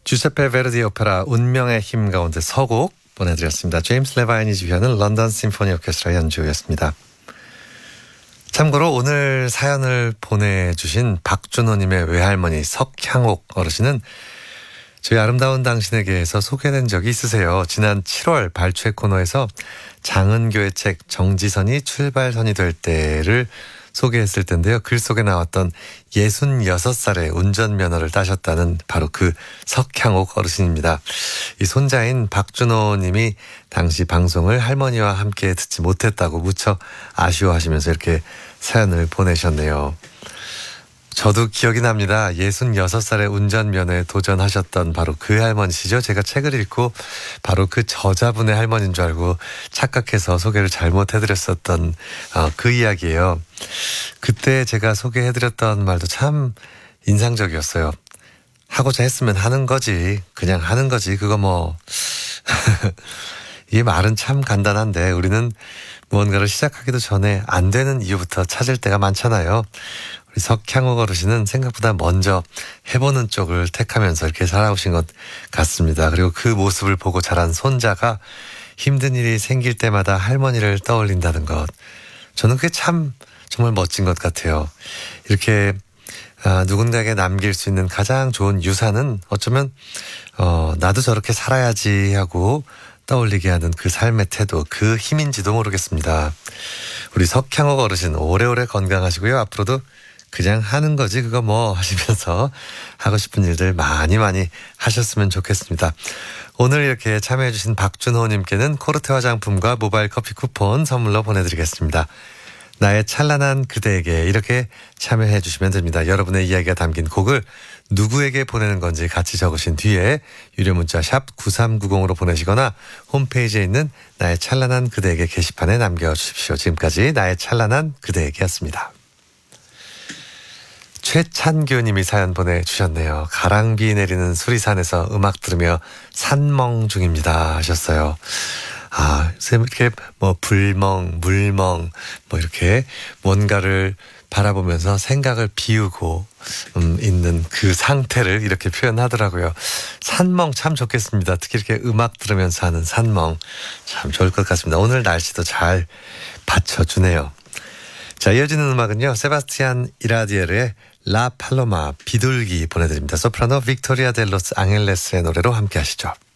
주세페 베르디 오페라 운명의 힘 가운데 서곡 보내드렸습니다. 제임스 레바인이 지휘하는 런던 심포니 오케스트라 연주였습니다. 참고로 오늘 사연을 보내주신 박준호님의 외할머니 석향옥 어르신은 저희 아름다운 당신에게에서 소개된 적이 있으세요. 지난 7월 발췌 코너에서 장은교의 책 정지선이 출발선이 될 때를 소개했을 텐데요. 글 속에 나왔던 66살의 운전면허를 따셨다는 바로 그 석향옥 어르신입니다. 이 손자인 박준호 님이 당시 방송을 할머니와 함께 듣지 못했다고 무척 아쉬워하시면서 이렇게 사연을 보내셨네요. 저도 기억이 납니다. 66살의 운전면허에 도전하셨던 바로 그 할머니시죠. 제가 책을 읽고 바로 그 저자분의 할머니인 줄 알고 착각해서 소개를 잘못해드렸었던 그 이야기예요. 그때 제가 소개해드렸던 말도 참 인상적이었어요. 하고자 했으면 하는 거지. 그냥 하는 거지. 그거 뭐. 이 말은 참 간단한데 우리는 무언가를 시작하기도 전에 안 되는 이유부터 찾을 때가 많잖아요. 우리 석향옥 어르신은 생각보다 먼저 해보는 쪽을 택하면서 이렇게 살아오신 것 같습니다. 그리고 그 모습을 보고 자란 손자가 힘든 일이 생길 때마다 할머니를 떠올린다는 것. 저는 그게 참 정말 멋진 것 같아요. 이렇게 누군가에게 남길 수 있는 가장 좋은 유산은 어쩌면 나도 저렇게 살아야지 하고 떠올리게 하는 그 삶의 태도, 그 힘인지도 모르겠습니다. 우리 석향옥 어르신 오래오래 건강하시고요. 앞으로도 그냥 하는 거지 그거 뭐 하시면서 하고 싶은 일들 많이 하셨으면 좋겠습니다. 오늘 이렇게 참여해 주신 박준호님께는 코르테 화장품과 모바일 커피 쿠폰 선물로 보내드리겠습니다. 나의 찬란한 그대에게 이렇게 참여해 주시면 됩니다. 여러분의 이야기가 담긴 곡을 누구에게 보내는 건지 같이 적으신 뒤에 유료 문자 샵 9390으로 보내시거나 홈페이지에 있는 나의 찬란한 그대에게 게시판에 남겨주십시오. 지금까지 나의 찬란한 그대에게였습니다. 최찬규 님이 사연 보내주셨네요. 가랑비 내리는 수리산에서 음악 들으며 산멍 중입니다 하셨어요. 선생님 이렇게 뭐 불멍, 물멍 뭐 이렇게 뭔가를 바라보면서 생각을 비우고 있는 그 상태를 이렇게 표현하더라고요. 산멍 참 좋겠습니다. 특히 이렇게 음악 들으면서 하는 산멍 참 좋을 것 같습니다. 오늘 날씨도 잘 받쳐주네요. 자, 이어지는 음악은요. 세바스티안 이라디에르의 라 팔로마 비둘기 보내드립니다. 소프라노 빅토리아 델로스 앙헬레스의 노래로 함께 하시죠.